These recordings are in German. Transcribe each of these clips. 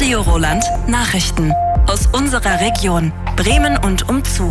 Radio Roland Nachrichten aus unserer Region Bremen und umzu.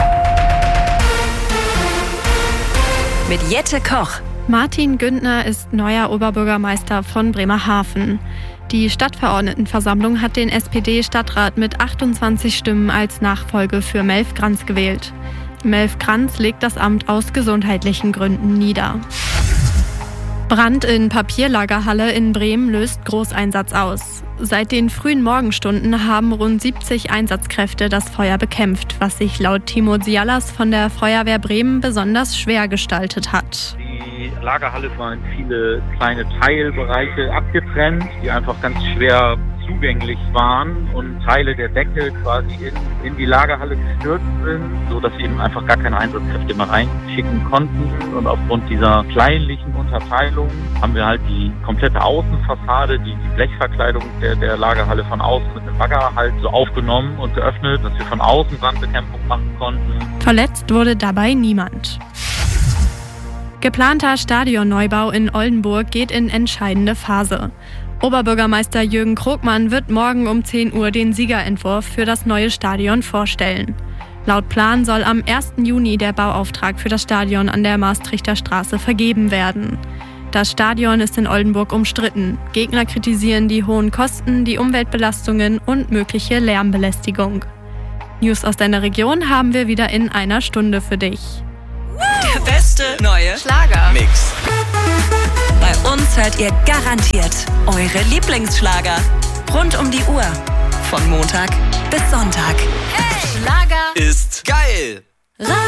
Mit Jette Koch. Martin Güntner ist neuer Oberbürgermeister von Bremerhaven. Die Stadtverordnetenversammlung hat den SPD-Stadtrat mit 28 Stimmen als Nachfolge für Melf Granz gewählt. Melf Granz legt das Amt aus gesundheitlichen Gründen nieder. Brand in Papierlagerhalle in Bremen löst Großeinsatz aus. Seit den frühen Morgenstunden haben rund 70 Einsatzkräfte das Feuer bekämpft, was sich laut Timo Zialas von der Feuerwehr Bremen besonders schwer gestaltet hat. Die Lagerhalle war in viele kleine Teilbereiche abgetrennt, die einfach ganz schwer zugänglich waren und Teile der Decke quasi in die Lagerhalle gestürzt sind, sodass sie eben einfach gar keine Einsatzkräfte mehr reinschicken konnten. Und aufgrund dieser kleinlichen Unterteilung haben wir halt die komplette Außenfassade, die Blechverkleidung der Lagerhalle von außen mit einem Bagger halt so aufgenommen und geöffnet, dass wir von außen Brandbekämpfung machen konnten. Verletzt wurde dabei niemand. Geplanter Stadionneubau in Oldenburg geht in entscheidende Phase. Oberbürgermeister Jürgen Krogmann wird morgen um 10 Uhr den Siegerentwurf für das neue Stadion vorstellen. Laut Plan soll am 1. Juni der Bauauftrag für das Stadion an der Maastrichter Straße vergeben werden. Das Stadion ist in Oldenburg umstritten. Gegner kritisieren die hohen Kosten, die Umweltbelastungen und mögliche Lärmbelästigung. News aus deiner Region haben wir wieder in einer Stunde für dich. Der beste neue Schlagermix. Bei uns hört ihr garantiert eure Lieblingsschlager. Rund um die Uhr. Von Montag bis Sonntag. Hey, Schlager ist geil.